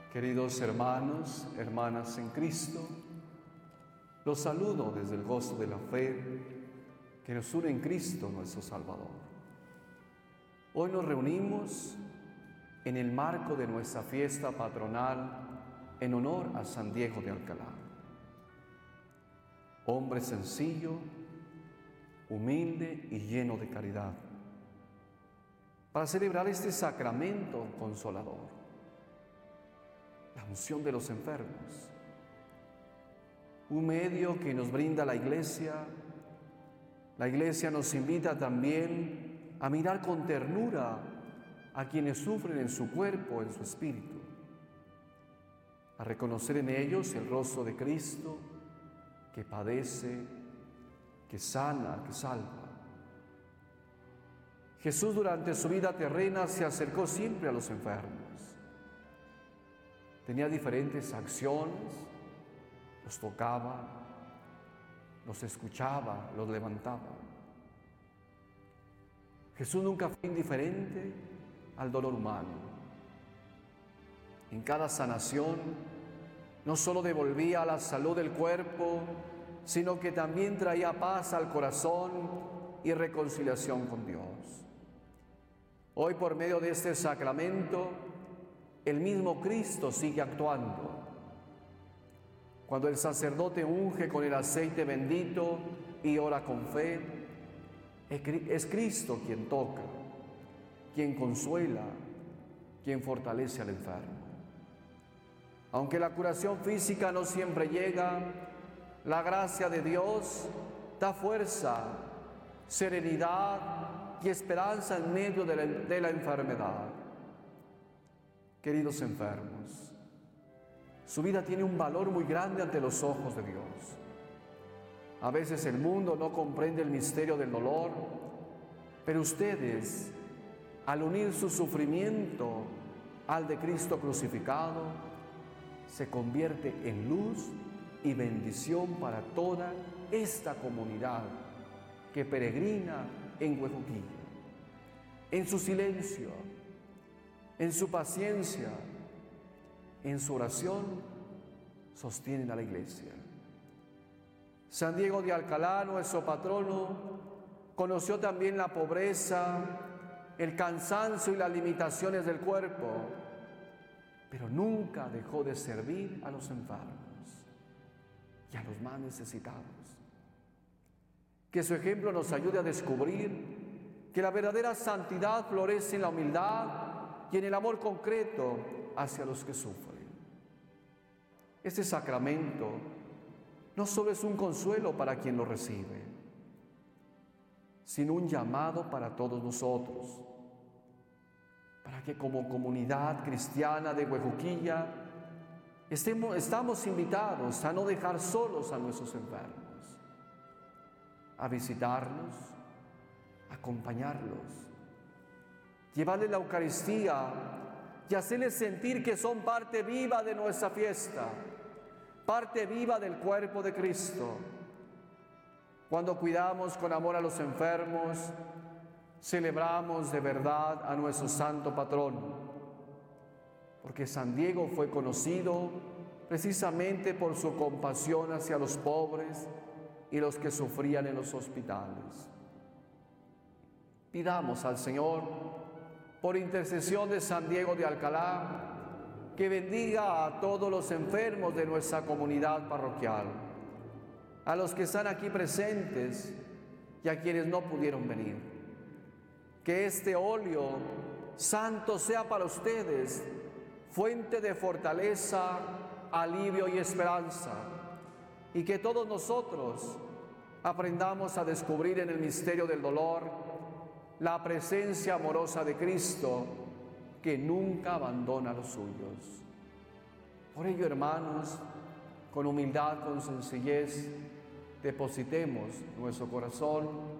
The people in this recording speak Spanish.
Queridos hermanos, hermanas en Cristo, los saludo desde el gozo de la fe que nos une en Cristo nuestro Salvador. Hoy nos reunimos en el marco de nuestra fiesta patronal en honor a San Diego de Alcalá. Hombre sencillo, humilde y lleno de caridad, para celebrar este sacramento consolador, la unción de los enfermos, un medio que nos brinda la Iglesia. La Iglesia nos invita también a mirar con ternura a quienes sufren en su cuerpo, en su espíritu, a reconocer en ellos el rostro de Cristo que padece, que sana, que salva. Jesús durante su vida terrena se acercó siempre a los enfermos. Tenía diferentes acciones, los tocaba, los escuchaba, los levantaba. Jesús nunca fue indiferente al dolor humano. En cada sanación no solo devolvía la salud del cuerpo, sino que también traía paz al corazón y reconciliación con Dios. Hoy, por medio de este sacramento, el mismo Cristo sigue actuando. Cuando el sacerdote unge con el aceite bendito y ora con fe, es Cristo quien toca, quien consuela, quien fortalece al enfermo. Aunque la curación física no siempre llega, la gracia de Dios da fuerza, serenidad y esperanza en medio de la enfermedad. Queridos enfermos, su vida tiene un valor muy grande ante los ojos de Dios. A veces el mundo no comprende el misterio del dolor, pero ustedes, al unir su sufrimiento al de Cristo crucificado, se convierte en luz y bendición para toda esta comunidad que peregrina en Huejuquilla. En su silencio, en su paciencia, en su oración, sostienen a la Iglesia. San Diego de Alcalá, nuestro patrono, conoció también la pobreza, el cansancio y las limitaciones del cuerpo, pero nunca dejó de servir a los enfermos y a los más necesitados. Que su ejemplo nos ayude a descubrir que la verdadera santidad florece en la humildad y en el amor concreto hacia los que sufren. Este sacramento no solo es un consuelo para quien lo recibe, sino un llamado para todos nosotros, para que como comunidad cristiana de Huejuquilla estamos invitados a no dejar solos a nuestros enfermos, a visitarlos, a acompañarlos, llevarles la Eucaristía y hacerles sentir que son parte viva de nuestra fiesta, parte viva del cuerpo de Cristo. Cuando cuidamos con amor a los enfermos, celebramos de verdad a nuestro santo patrón, porque San Diego fue conocido precisamente por su compasión hacia los pobres y los que sufrían en los hospitales. Pidamos al Señor, por intercesión de San Diego de Alcalá, que bendiga a todos los enfermos de nuestra comunidad parroquial, a los que están aquí presentes y a quienes no pudieron venir. Que este óleo santo sea para ustedes fuente de fortaleza, alivio y esperanza, y que todos nosotros aprendamos a descubrir en el misterio del dolor la presencia amorosa de Cristo, que nunca abandona a los suyos. Por ello, hermanos, con humildad, con sencillez, depositemos nuestro corazón